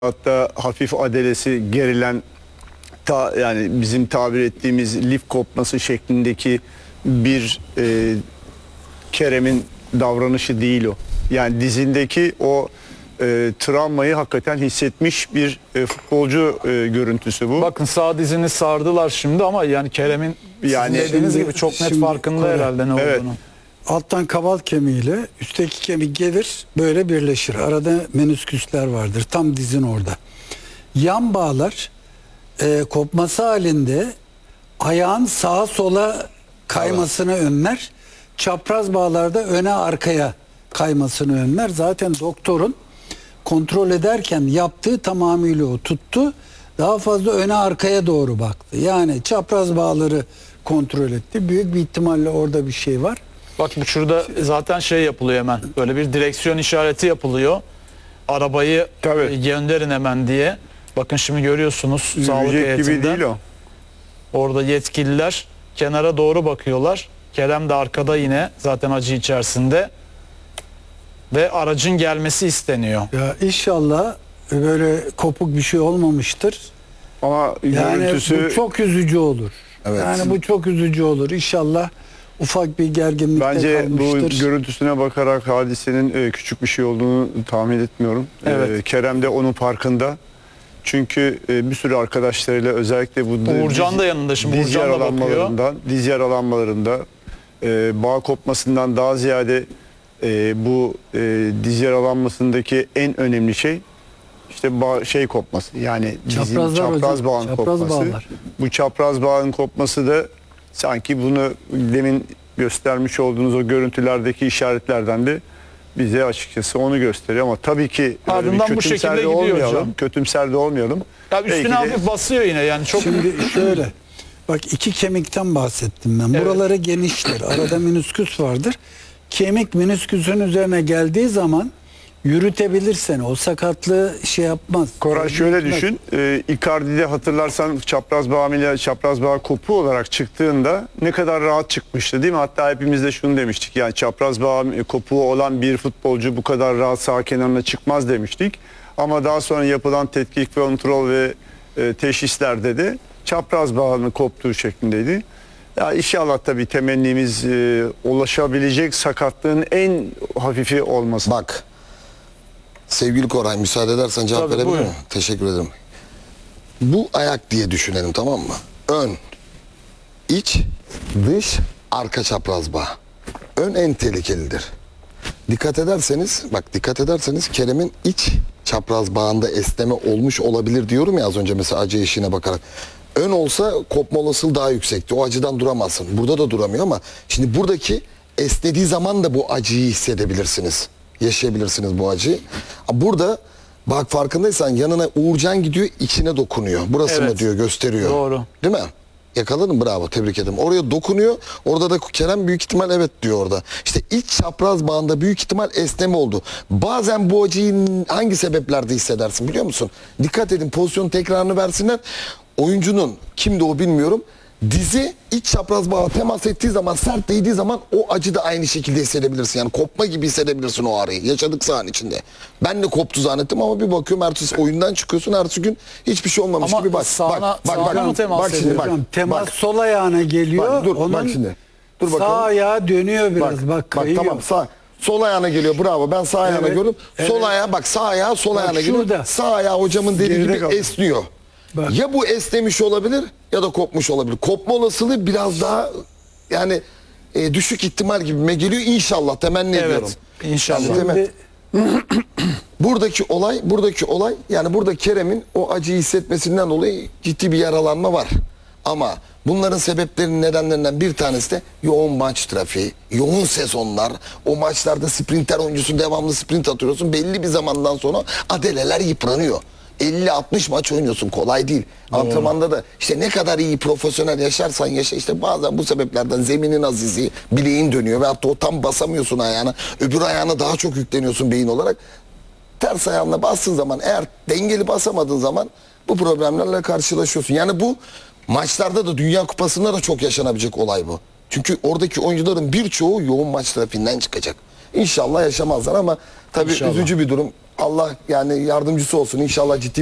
Hatta hafif adelesi gerilen yani bizim tabir ettiğimiz lif kopması şeklindeki bir Kerem'in davranışı değil o. Yani dizindeki o travmayı hakikaten hissetmiş bir futbolcu görüntüsü bu. Bakın sağ dizini sardılar şimdi ama yani Kerem'in Yani dediğiniz gibi çok net farkında herhalde ne evet. olduğunu. Alttan kaval kemiğiyle üstteki kemik gelir böyle birleşir. Arada menüsküsler vardır tam dizin orada. Yan bağlar kopması halinde ayağın sağa sola kaymasını önler. Çapraz bağlarda öne arkaya kaymasını önler. Zaten doktorun kontrol ederken yaptığı tamamıyla o tuttu. Daha fazla öne arkaya doğru baktı. Yani çapraz bağları kontrol etti. Büyük bir ihtimalle orada bir şey var. Bak şurada zaten şey yapılıyor hemen. Böyle bir direksiyon işareti yapılıyor. Arabayı gönderin hemen diye. Bakın şimdi görüyorsunuz sağlık Yürüyecek gibi heyetinden. değil o. Orada yetkililer kenara doğru bakıyorlar. Kerem de arkada yine zaten acı içerisinde. Ve aracın gelmesi isteniyor. Ya inşallah böyle kopuk bir şey olmamıştır. Ama Yani görüntüsü bu çok üzücü olur. Evet. Yani bu çok üzücü olur. İnşallah ufak bir gerginlikte bence kalmıştır. bu görüntüsüne bakarak hadisenin küçük bir şey olduğunu tahmin etmiyorum. Evet. Kerem de onun farkında. Çünkü bir sürü arkadaşlarıyla özellikle bu Uğurcan da yanında şimdi. diz Uğurcan da bakıyor. yaralanmalarından, diz yaralanmalarında bağ kopmasından daha ziyade bu diz yaralanmasındaki en önemli şey işte şey kopması. Yani dizin çapraz bağın kopması. bağlar. Bu çapraz bağın kopması da sanki bunu demin göstermiş olduğunuz o görüntülerdeki işaretlerden de bize açıkçası onu gösteriyor ama tabii ki ardından bu şekilde gidiyor hocam. Kötümser de olmayalım. Ya üstüne hafif basıyor yine yani çok. Şimdi şöyle bak iki kemikten bahsettim ben. Evet. Buraları geniştir. Arada menisküs vardır. Kemik menisküsün üzerine geldiği zaman yürütebilirsen o sakatlığı şey yapmaz. Koray şöyle düşün. Icardi'de hatırlarsan çapraz bağ kopu olarak çıktığında ne kadar rahat çıkmıştı değil mi? Hatta hepimiz de şunu demiştik. Yani çapraz bağ kopuğu olan bir futbolcu bu kadar rahat sağ kenarına çıkmaz demiştik. Ama daha sonra yapılan tetkik, kontrol ve teşhislerde de çapraz bağının koptuğu şeklindeydi. Ya inşallah tabii temennimiz ulaşabilecek sakatlığın en hafifi olması. Bak sevgili Koray müsaade edersen cevap Tabii, verebilir buyurun. miyim? Teşekkür ederim. Bu ayak diye düşünelim, tamam mı? Ön, iç, dış, arka çapraz bağ. Ön en tehlikelidir. Dikkat ederseniz Kerem'in iç çapraz bağında esneme olmuş olabilir diyorum ya az önce mesela acı eşiğine bakarak. Ön olsa kopma olasılığı daha yüksekti. O acıdan duramazsın. Burada da duramıyor ama şimdi buradaki esnediği zaman da bu acıyı hissedebilirsiniz. Yaşayabilirsiniz bu acıyı. Burada bak farkındaysan yanına Uğurcan gidiyor, içine dokunuyor. Burası Evet. mı diyor, gösteriyor. Doğru. Değil mi? Yakaladın, bravo, tebrik ederim. Oraya dokunuyor. Orada da Kerem büyük ihtimal evet diyor orada. İşte iç çapraz bağında büyük ihtimal esneme oldu. Bazen bu acıyı hangi sebeplerde hissedersin biliyor musun? Dikkat edin, pozisyonun tekrarını versinler. Oyuncunun kimdi o bilmiyorum. Dizi iç çapraz bağa temas ettiği zaman, sert değdiği zaman o acı da aynı şekilde hissedebilirsin. Yani kopma gibi hissedebilirsin o ağrıyı. Yaşadık sahanın içinde. Ben de koptu zannettim ama bir bakıyorum ertesi oyundan çıkıyorsun, ertesi gün hiçbir şey olmamış Ama gibi bak. sağına mı temas bak şimdi ediyor? bak. Temas bak. sol ayağına geliyor. Bak, dur, onun bak şimdi. Dur sağ bakalım. ayağı dönüyor biraz. Bak kayıyor. Tamam sol ayağına geliyor, bravo, ben sağ ayağına Evet, görüyorum. evet. Sol ayağı bak, sağ ayağı sol ayağına geliyor. şurada. Sağ ayağı hocamın dediği Geride gibi kaldı. esniyor. Bak. Ya bu esnemiş olabilir ya da kopmuş olabilir. Kopma olasılığı biraz daha yani düşük ihtimal gibime geliyor. İnşallah temenni ediyorum. Evet. İnşallah. Şimdi- Buradaki olay yani burada Kerem'in o acıyı hissetmesinden dolayı ciddi bir yaralanma var. Ama bunların sebeplerinin nedenlerinden bir tanesi de yoğun maç trafiği, yoğun sezonlar. O maçlarda sprinter oyuncusun, devamlı sprint atıyorsun. Belli bir zamandan sonra adeleler yıpranıyor. 50-60 maç oynuyorsun, kolay değil. Antrenmanda da işte ne kadar iyi profesyonel yaşarsan yaşa, işte bazen bu sebeplerden zeminin azizliği, bileğin dönüyor ve hatta o tam basamıyorsun ayağına. Öbür ayağına daha çok yükleniyorsun beyin olarak. Ters ayağına bastığın zaman, eğer dengeli basamadığın zaman bu problemlerle karşılaşıyorsun. Yani bu maçlarda da, Dünya Kupası'nda da çok yaşanabilecek olay bu. Çünkü oradaki oyuncuların birçoğu yoğun maç trafiğinden çıkacak. İnşallah yaşamazlar ama tabii İnşallah. üzücü bir durum. Allah yani yardımcısı olsun. İnşallah ciddi